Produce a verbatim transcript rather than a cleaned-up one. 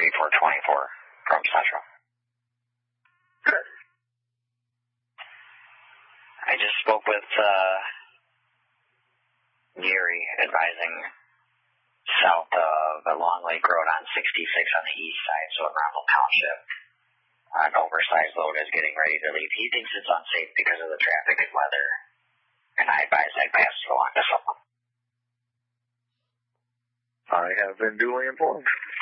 thirty-four twenty-four from Central. Good. I just spoke with uh, Gary, advising south of Long Lake Road on sixty-six on the east side, so in Rundle Township. An oversized load is getting ready to leave. He thinks it's unsafe because of the traffic and weather, and I advise I pass it along to someone. I have been duly informed.